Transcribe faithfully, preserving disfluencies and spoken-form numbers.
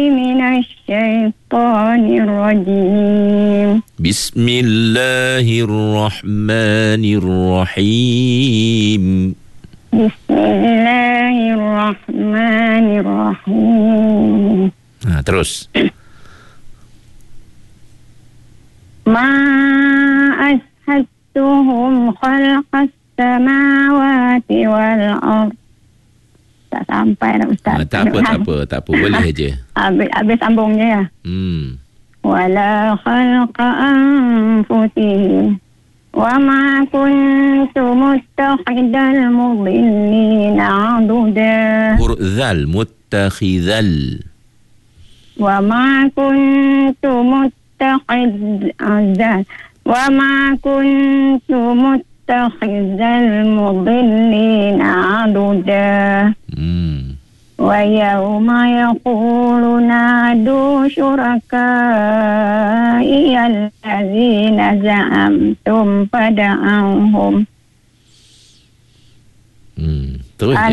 من الشيطان الرجيم. بسم الله الرحمن الرحيم. بسم الله الرحمن الرحيم. Ha, terus. ما أشهدتهم خلق السماوات والأرض. Tak sampai dah Ustaz. Ha, tak apa, tak apa, tak apa, boleh aja. Habis, habis sambungnya ya. Hmm. Wala khalqa anfusihim wa ma kuntu muttakhidal mudillina aduda. Huruf zal, muttakhidhal. Wa ma kuntu muttakhid azal. Wa ma kuntu muttakhidal mudillina aduda. Hmm. وَيَوْمَ يَقُولُ نَادُوا شُرَكَائِيَ الَّذِينَ زَعَمْتُمْ فَدَعَوْهُمْ. Hmm. Terus.